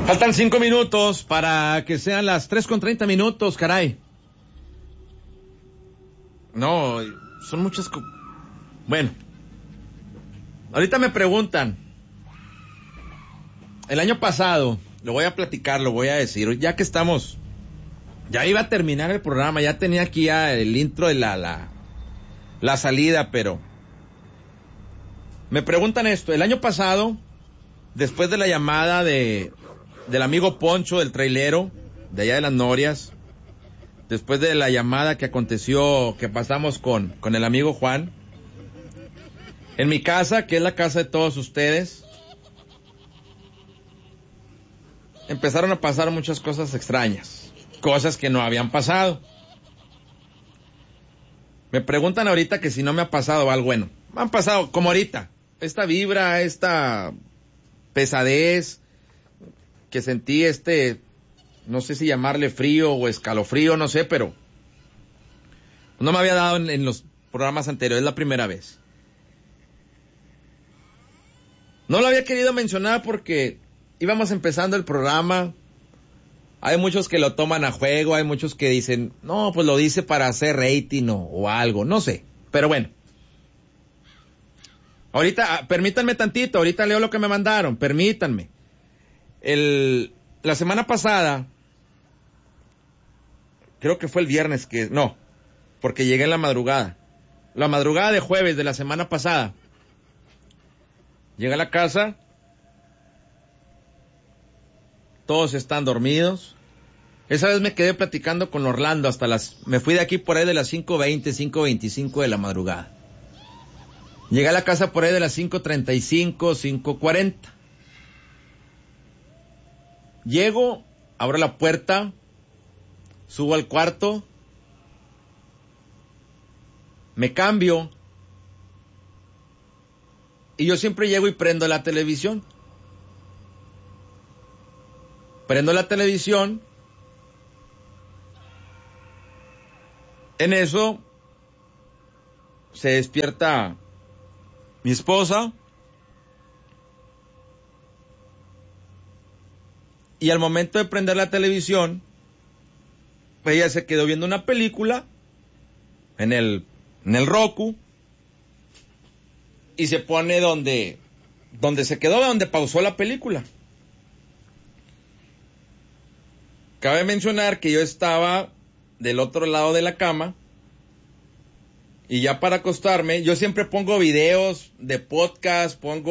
Faltan 5 minutos para que sean las 3:30, caray. No, son muchas... Bueno, ahorita me preguntan. El año pasado, lo voy a platicar, lo voy a decir, ya que estamos... Ya iba a terminar el programa, ya tenía aquí ya el intro de la salida, pero... Me preguntan esto, el año pasado, después de la llamada del amigo Poncho, del trailero, de allá de las Norias, después de la llamada que aconteció, que pasamos con el amigo Juan, en mi casa, que es la casa de todos ustedes, empezaron a pasar muchas cosas extrañas, cosas que no habían pasado. Me preguntan ahorita que si no me ha pasado algo bueno. Me han pasado, como ahorita, esta vibra, esta pesadez que sentí, no sé si llamarle frío o escalofrío, no sé, pero no me había dado en los programas anteriores, es la primera vez. No lo había querido mencionar porque íbamos empezando el programa. Hay muchos que lo toman a juego, hay muchos que dicen, no, pues lo dice para hacer rating o algo, no sé, pero bueno. Ahorita, permítanme tantito, ahorita leo lo que me mandaron, permítanme. La semana pasada, creo que fue el viernes porque llegué en la madrugada de jueves de la semana pasada. Llegué a la casa, todos están dormidos. Esa vez me quedé platicando con Orlando me fui de aquí por ahí de las 5:20, 5:25 de la madrugada. Llegué a la casa por ahí de las 5:35, 5:40. Llego, abro la puerta, subo al cuarto, me cambio, y yo siempre llego y prendo la televisión. Prendo la televisión, en eso se despierta mi esposa, y al momento de prender la televisión, pues ella se quedó viendo una película en el Roku, y se pone donde se quedó, donde pausó la película. Cabe mencionar que yo estaba del otro lado de la cama, y ya para acostarme, yo siempre pongo videos de podcast, pongo